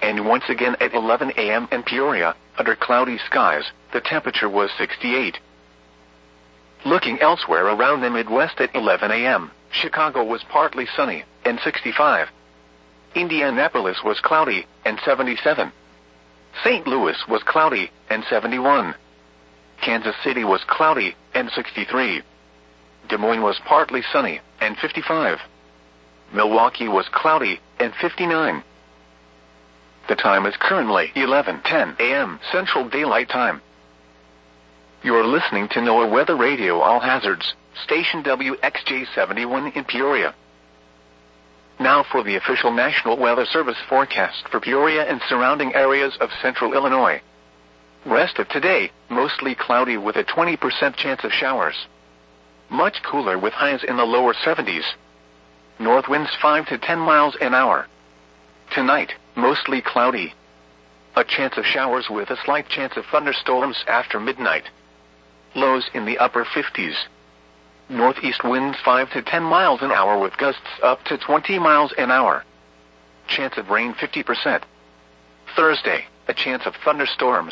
And once again at 11 a.m. in Peoria, under cloudy skies, the temperature was 68. Looking elsewhere around the Midwest at 11 a.m., Chicago was partly sunny, and 65. Indianapolis was cloudy, and 77. St. Louis was cloudy, and 71. Kansas City was cloudy, and 63. Des Moines was partly sunny, and 55. Milwaukee was cloudy, and 59. The time is currently 11:10 a.m. Central Daylight Time. You are listening to NOAA Weather Radio All Hazards, station WXJ71 in Peoria. Now for the official National Weather Service forecast for Peoria and surrounding areas of central Illinois. Rest of today, mostly cloudy with a 20% chance of showers. Much cooler with highs in the lower 70s. North winds 5 to 10 miles an hour. Tonight, mostly cloudy. A chance of showers with a slight chance of thunderstorms after midnight. Lows in the upper 50s. Northeast winds 5 to 10 miles an hour with gusts up to 20 miles an hour. Chance of rain 50%. Thursday, a chance of thunderstorms.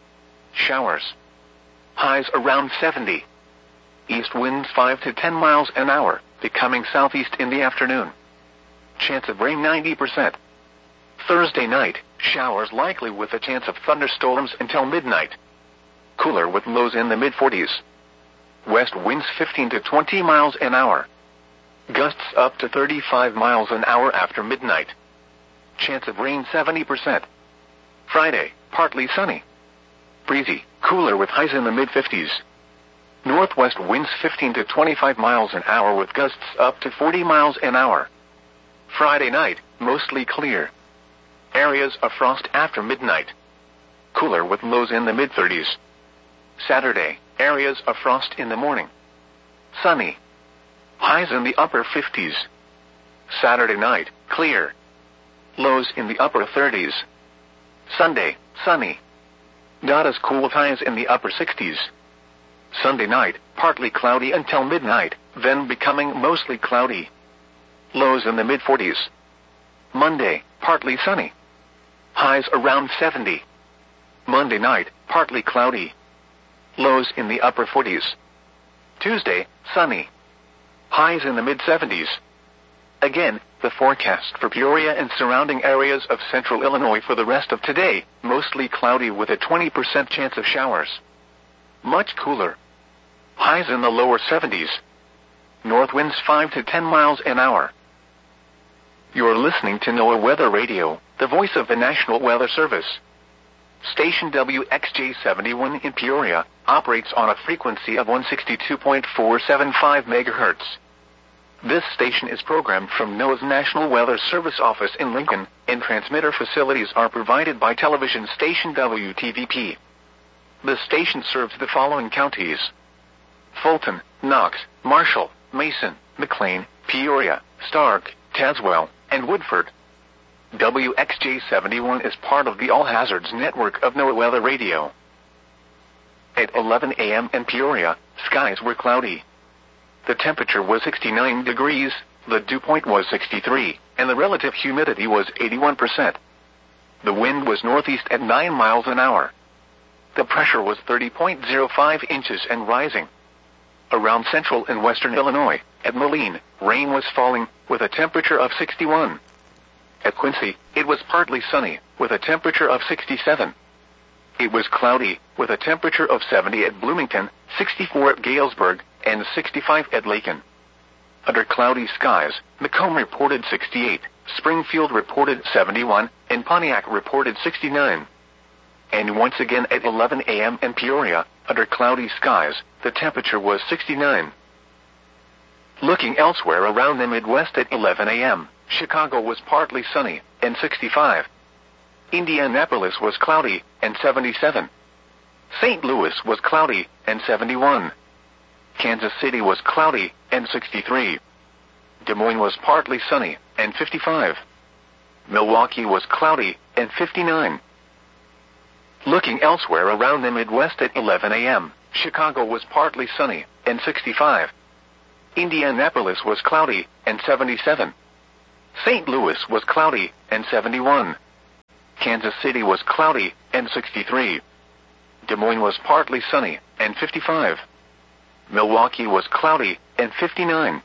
Showers. Highs around 70. East winds 5 to 10 miles an hour, becoming southeast in the afternoon. Chance of rain 90%. Thursday night, showers likely with a chance of thunderstorms until midnight. Cooler with lows in the mid-40s. West winds 15 to 20 miles an hour. Gusts up to 35 miles an hour after midnight. Chance of rain 70%. Friday, partly sunny. Breezy, cooler with highs in the mid-50s. Northwest winds 15 to 25 miles an hour with gusts up to 40 miles an hour. Friday night, mostly clear. Areas of frost after midnight. Cooler with lows in the mid-30s. Saturday, areas of frost in the morning. Sunny. Highs in the upper 50s. Saturday night, clear. Lows in the upper 30s. Sunday, sunny. Not as cool with highs in the upper 60s. Sunday night, partly cloudy until midnight, then becoming mostly cloudy. Lows in the mid-40s. Monday, partly sunny. Highs around 70. Monday night, partly cloudy. Lows in the upper 40s. Tuesday, sunny. Highs in the mid-70s. Again, the forecast for Peoria and surrounding areas of central Illinois for the rest of today, mostly cloudy with a 20% chance of showers. Much cooler. Highs in the lower 70s. North winds 5 to 10 miles an hour. You are listening to NOAA Weather Radio, the voice of the National Weather Service. Station WXJ71 in Peoria operates on a frequency of 162.475 MHz. This station is programmed from NOAA's National Weather Service office in Lincoln, and transmitter facilities are provided by television station WTVP. The station serves the following counties: Fulton, Knox, Marshall, Mason, McLean, Peoria, Stark, Tazewell, and Woodford. WXJ71 is part of the All Hazards network of NOAA Weather Radio. At 11 a.m. in Peoria, skies were cloudy. The temperature was 69 degrees, the dew point was 63, and the relative humidity was 81%. The wind was northeast at 9 miles an hour. The pressure was 30.05 inches and rising. Around central and western Illinois, at Moline, rain was falling, with a temperature of 61. At Quincy, it was partly sunny, with a temperature of 67. It was cloudy, with a temperature of 70 at Bloomington, 64 at Galesburg, and 65 at Lakin. Under cloudy skies, Macomb reported 68, Springfield reported 71, and Pontiac reported 69. And once again at 11 a.m. in Peoria, under cloudy skies, the temperature was 69. Looking elsewhere around the Midwest at 11 a.m., Chicago was partly sunny, and 65. Indianapolis was cloudy, and 77. St. Louis was cloudy, and 71. Kansas City was cloudy, and 63. Des Moines was partly sunny, and 55. Milwaukee was cloudy, and 59. Looking elsewhere around the Midwest at 11 a.m., Chicago was partly sunny, and 65. Indianapolis was cloudy, and 77. St. Louis was cloudy, and 71. Kansas City was cloudy, and 63. Des Moines was partly sunny, and 55. Milwaukee was cloudy, and 59.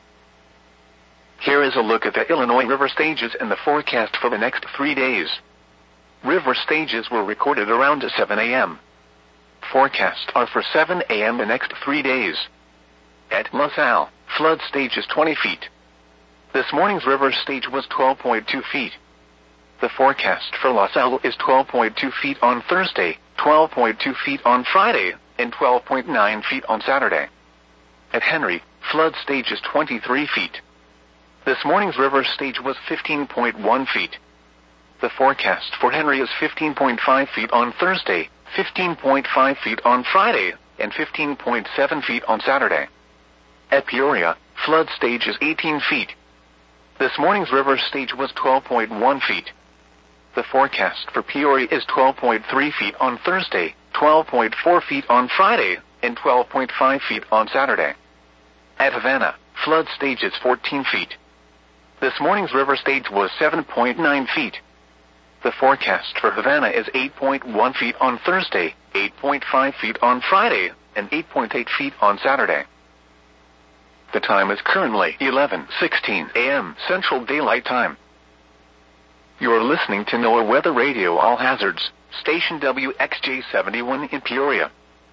Here is a look at the Illinois river stages and the forecast for the next 3 days. River stages were recorded around 7 a.m. Forecasts are for 7 a.m. the next 3 days. At LaSalle, flood stage is 20 feet. This morning's river stage was 12.2 feet. The forecast for LaSalle is 12.2 feet on Thursday, 12.2 feet on Friday, and 12.9 feet on Saturday. At Henry, flood stage is 23 feet. This morning's river stage was 15.1 feet. The forecast for Henry is 15.5 feet on Thursday, 15.5 feet on Friday, and 15.7 feet on Saturday. At Peoria, flood stage is 18 feet. This morning's river stage was 12.1 feet. The forecast for Peoria is 12.3 feet on Thursday, 12.4 feet on Friday, and 12.5 feet on Saturday. At Havana, flood stage is 14 feet. This morning's river stage was 7.9 feet. The forecast for Havana is 8.1 feet on Thursday, 8.5 feet on Friday, and 8.8 feet on Saturday. The time is currently 11:16 a.m. Central Daylight Time. You are listening to NOAA Weather Radio All Hazards, station WXJ71 in Peoria.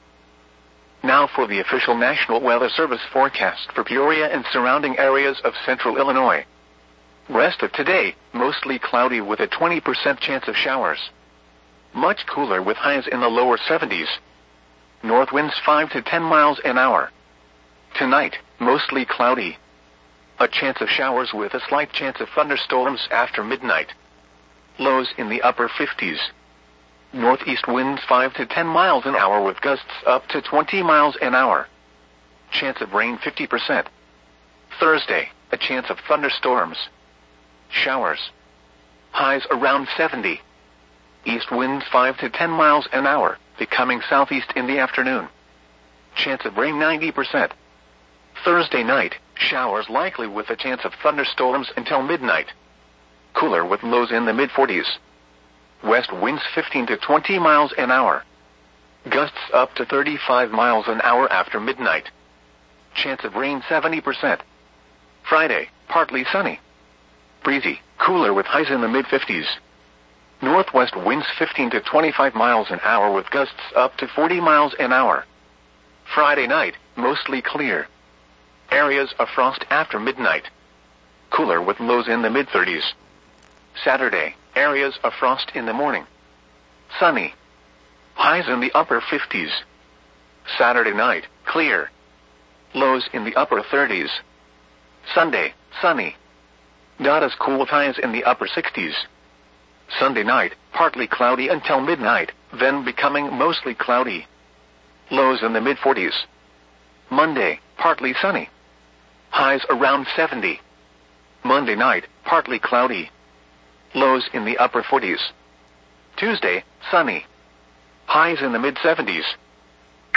Now for the official National Weather Service forecast for Peoria and surrounding areas of central Illinois. Rest of today, mostly cloudy with a 20% chance of showers. Much cooler with highs in the lower 70s. North winds 5 to 10 miles an hour. Tonight, mostly cloudy. A chance of showers with a slight chance of thunderstorms after midnight. Lows in the upper 50s. Northeast winds 5 to 10 miles an hour with gusts up to 20 miles an hour. Chance of rain 50%. Thursday, a chance of thunderstorms. Showers. Highs around 70. East winds 5 to 10 miles an hour, becoming southeast in the afternoon. Chance of rain 90%. Thursday night, showers likely with a chance of thunderstorms until midnight. Cooler with lows in the mid-40s. West winds 15 to 20 miles an hour. Gusts up to 35 miles an hour after midnight. Chance of rain 70%. Friday, partly sunny. Breezy, cooler with highs in the mid-50s. Northwest winds 15 to 25 miles an hour with gusts up to 40 miles an hour. Friday night, mostly clear. Areas of frost after midnight. Cooler with lows in the mid-30s. Saturday, areas of frost in the morning. Sunny. Highs in the upper 50s. Saturday night, clear. Lows in the upper 30s. Sunday, sunny. Not as cool with highs in the upper 60s. Sunday night, partly cloudy until midnight, then becoming mostly cloudy. Lows in the mid-40s. Monday, partly sunny. Highs around 70. Monday night, partly cloudy. Lows in the upper 40s. Tuesday, sunny. Highs in the mid-70s.